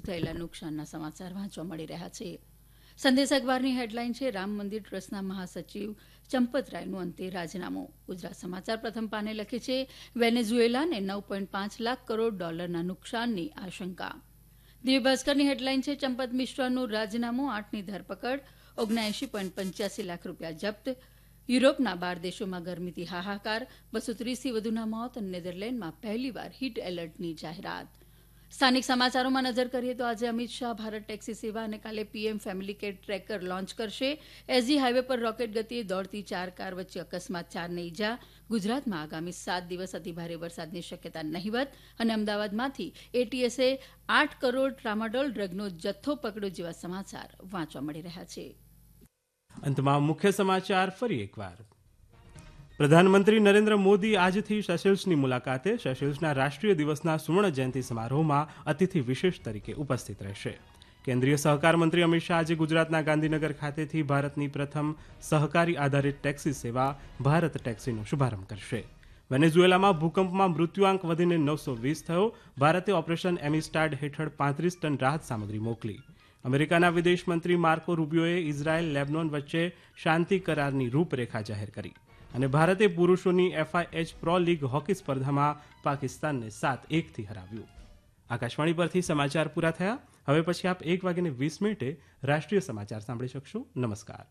થયેલા નુકસાનના સમાચાર વાંચવા મળી રહ્યા છે. સંદેશ અખબારની હેડલાઇન છે, રામ મંદિર ટ્રસ્ટના મહાસચિવ ચંપત રાયનું અંતે રાજીનામું. ગુજરાત સમાચાર પ્રથમ પાને લખે છે, વેનેઝુએલાને $9.5 લાખ કરોડ નુકસાનની આશંકા. દિવ્ય ભાસ્કરની હેડલાઇન છે, ચંપત મિશ્રાનું રાજીનામું, 8ની ધરપકડ, $79.85 લાખ જપ્ત. યુરોપના 12 દેશોમાં ગરમીથી હાહાકાર, 230થી વધુના મોત અને નેધરલેન્ડમાં પહેલીવાર હીટ એલર્ટની જાહેરાત. સ્થાનિક સમાચારોમાં નજર કરીએ તો આજે અમિત શાહ ભારત ટેક્સી સેવા અને કાલે PM family care tracker launch કરશે. એસજી હાઇવે પર રોકેટ ગતિએ દોડતી 4 કાર વચ્ચે અકસ્માત, 4ને ઇજા. ગુજરાતમાં આગામી 7 દિવસ અતિભારે વરસાદની શક્યતા નહિવત અને અમદાવાદમાંથી એટીએસે 8 કરોડ ટ્રામાડોલ ડ્રગનો જથ્થો પકડ્યો જેવા સમાચાર વાંચવા મળી રહ્યા છે. અંતમાં મુખ્ય સમાચાર ફરી એકવાર. પ્રધાનમંત્રી નરેન્દ્ર મોદી આજથી સેશેલ્સની મુલાકાતે. સેશેલ્સના રાષ્ટ્રીય દિવસના સુવર્ણ જયંતિ સમારોહમાં અતિથિ વિશેષ તરીકે ઉપસ્થિત રહેશે. કેન્દ્રીય સહકાર મંત્રી અમિત શાહ આજે ગુજરાતના ગાંધીનગર ખાતેથી ભારતની પ્રથમ સહકારી આધારિત ટેક્સી સેવા ભારત ટેક્સીનો શુભારંભ કરશે. વેનેઝુએલામાં ભૂકંપમાં મૃત્યુઆંક વધીને 920 થયો. ભારતે ઓપરેશન એમિસ્ટાડ હેઠળ 35 ટન રાહત સામગ્રી મોકલી. અમેરિકાના વિદેશ મંત્રી માર્કો રૂબિયોએ ઇઝરાયેલ લેબનોન વચ્ચે શાંતિ કરારની રૂપરેખા જાહેર કરી. અને ભારતે પુરુષોની FIH પ્રો લીગ હોકી સ્પર્ધામાં પાકિસ્તાનને 7-1થી હરાવ્યું. આકાશવાણી પરથી સમાચાર પૂરા થયા. હવે પછી આપ 1:20 રાષ્ટ્રીય સમાચાર સાંભળી શકશો. નમસ્કાર.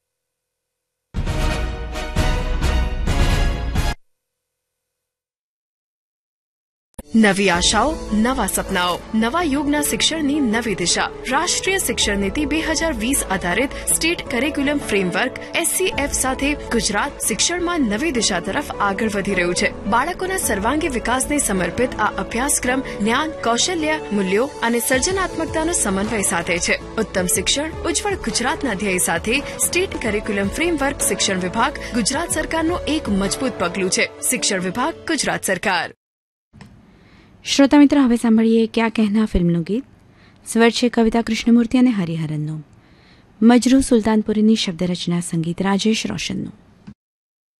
નવી આશાઓ, નવા સપનાઓ, નવા યુગના શિક્ષણની નવી દિશા. રાષ્ટ્રીય શિક્ષણ નીતિ 2020 આધારિત સ્ટેટ કરિક્યુલમ ફ્રેમવર્ક SCF સાથે ગુજરાત શિક્ષણમાં નવી દિશા તરફ આગળ વધી રહ્યું છે. બાળકોના સર્વાંગી વિકાસને સમર્પિત આ અભ્યાસક્રમ જ્ઞાન, કૌશલ્ય, મૂલ્યો અને સર્જનાત્મકતાનો સમન્વય સાથે છે. ઉત્તમ શિક્ષણ, ઉજ્જવળ ગુજરાતના ધ્યેય સાથે સ્ટેટ કરિક્યુલમ ફ્રેમવર્ક શિક્ષણ વિભાગ ગુજરાત સરકારનું એક મજબૂત પગલું છે. શિક્ષણ વિભાગ, ગુજરાત સરકાર. શ્રોતા મિત્ર, હવે સાંભળીએ ક્યા કહેના ફિલ્મનું ગીત. સ્વર છે કવિતા કૃષ્ણમૂર્તિ અને હરિહરનનો. મજરૂ સુલતાનપુરીની શબ્દરચના, સંગીત રાજેશ રોશનનું.